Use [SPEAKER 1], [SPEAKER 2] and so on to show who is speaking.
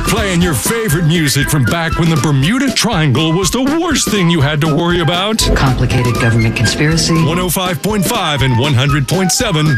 [SPEAKER 1] Playing your favorite music from back when the Bermuda Triangle was the worst thing you had to worry about.
[SPEAKER 2] Complicated government conspiracy.
[SPEAKER 1] 105.5 and 100.7